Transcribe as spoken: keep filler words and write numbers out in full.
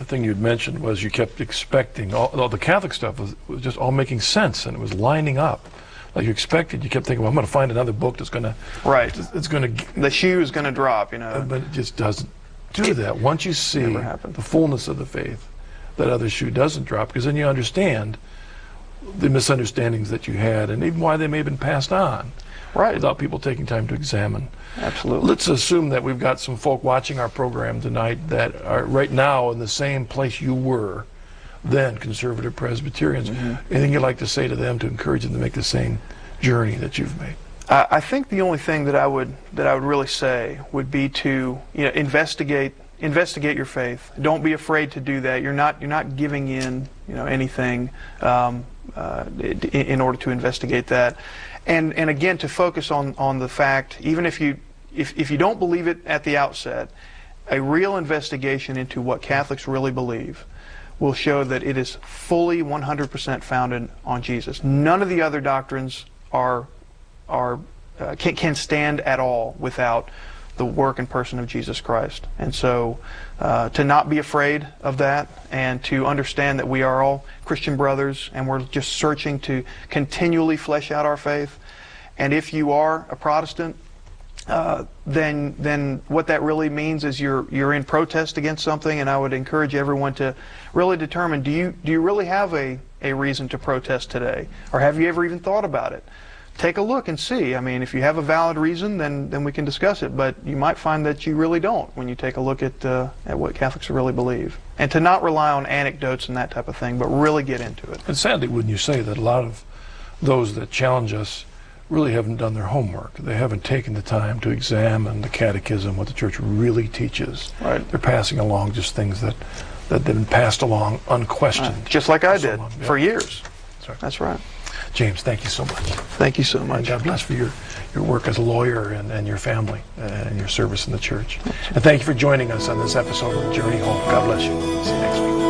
thing you'd mentioned was you kept expecting, all, all the Catholic stuff was, was just all making sense, and it was lining up like you expected. You kept thinking, well, I'm going to find another book that's going to, right. it's going to, the shoe is going to drop, you know. but it just doesn't do that. Once you see the fullness of the faith, that other shoe doesn't drop, because then you understand the misunderstandings that you had, and even why they may have been passed on, right, without people taking time to examine. Absolutely. Let's assume that we've got some folk watching our program tonight that are right now in the same place you were then, conservative Presbyterians. Mm-hmm. Anything you'd like to say to them to encourage them to make the same journey that you've made? I, I think the only thing that I would that I would really say would be to, you know, investigate investigate your faith. Don't be afraid to do that. You're not you're not giving in, you know, anything um, uh, in, in order to investigate that. And and again, to focus on on the fact, even if you if if you don't believe it at the outset, a real investigation into what Catholics really believe will show that it is fully one hundred percent founded on Jesus. None of the other doctrines are are uh, can can stand at all without the work and person of Jesus Christ. And so uh, to not be afraid of that, and to understand that we are all Christian brothers, and we're just searching to continually flesh out our faith. And if you are a Protestant, uh, then then what that really means is you're you're in protest against something. And I would encourage everyone to really determine, do you do you really have a, a reason to protest today? Or have you ever even thought about it? Take a look and see. I mean, if you have a valid reason, then then we can discuss it. But you might find that you really don't when you take a look at uh, at what Catholics really believe. And to not rely on anecdotes and that type of thing, but really get into it. And sadly, wouldn't you say that a lot of those that challenge us really haven't done their homework? They haven't taken the time to examine the Catechism, what the Church really teaches. Right. They're passing along just things that that have been passed along unquestioned. Right. Just like I did so yeah. for years. That's right. That's right. James, thank you so much. Thank you so much. And God bless for your, your work as a lawyer, and, and your family, and your service in the church. And thank you for joining us on this episode of Journey Home. God bless you. See you next week.